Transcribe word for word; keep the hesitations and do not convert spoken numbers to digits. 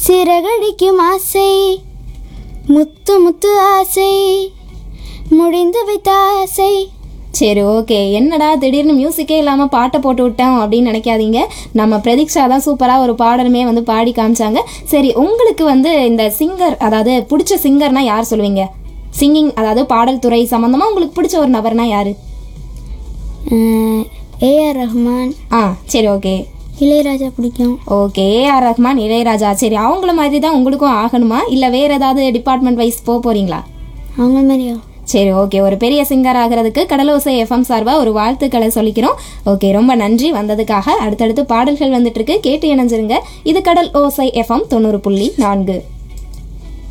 சிறகடிக்கும் ஆசை முத்து முத்து ஆசை முடிந்து வைத்த ஆசை. சரி, ஓகே. என்னடா திடீர்னு மியூசிக்கே இல்லாமல் பாட்டை போட்டு விட்டோம் அப்படின்னு நினைக்காதீங்க. நம்ம பிரதீக்ஷா தான் சூப்பராக ஒரு பாடலுமே வந்து பாடி காமிச்சாங்க. சரி, உங்களுக்கு வந்து இந்த சிங்கர், அதாவது பிடிச்ச சிங்கர்னா யார் சொல்லுவீங்க? சிங்கிங், அதாவது பாடல் துறை சம்மந்தமாக உங்களுக்கு பிடிச்ச ஒரு நபர்னா யார்? ஏஆர் ரஹ்மான். ஆ, சரி, ஓகே. இளையராஜா பிடிக்கும். Okay, AR Rahman, Ilaiyaraaja. சரி, அவங்கள மாதிரி தான் உங்களுக்கும் ஆகணுமா, இல்லை வேறு ஏதாவது டிபார்ட்மெண்ட் வைஸ் போக போகிறீங்களா? அவங்க மாதிரியா? சரி, ஓகே. ஒரு பெரிய சிங்கர் ஆகிறதுக்கு கடலோசை எஃப்எம் சார்பாக ஒரு வாழ்த்துக்களை சொல்லிக்கிறோம். ஓகே, ரொம்ப நன்றி வந்ததுக்காக. அடுத்தடுத்து பாடல்கள் வந்துட்டு இருக்கு, கேட்டு இணைஞ்சிருங்க. இது கடல் ஓசை எஃப்எம் தொண்ணூறு புள்ளி நான்கு.